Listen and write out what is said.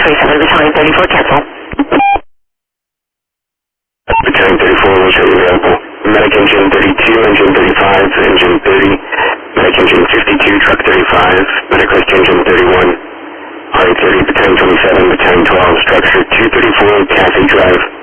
37, Battalion 34, cancel. Battalion 34 will show you available. Medic engine 32, engine 35, engine 30, medic engine 52, truck 35, medic rest engine 31, RA 30, Battalion 27, Battalion 12, structure 234, Cassie Drive.